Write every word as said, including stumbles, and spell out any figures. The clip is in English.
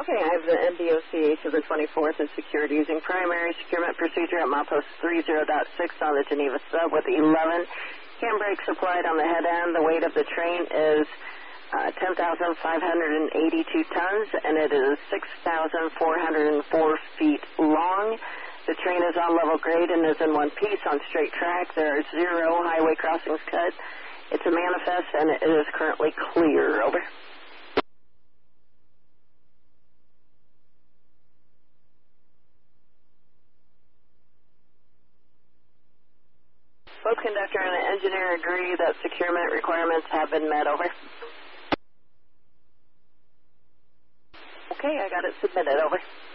Okay, I have the N B O C H of the twenty-fourth is secured using primary securement procedure at milepost thirty point six on the Geneva sub with eleven handbrakes applied on the head end. The weight of the train is uh, ten thousand five hundred eighty-two tons, and it is six thousand four hundred four feet long. The train is on level grade and is in one piece on straight track. There are zero highway crossings cut. It's a manifest, and it is currently clear. Over. Both conductor and the engineer agree that securement requirements have been met. Over. Okay, I got it submitted. Over.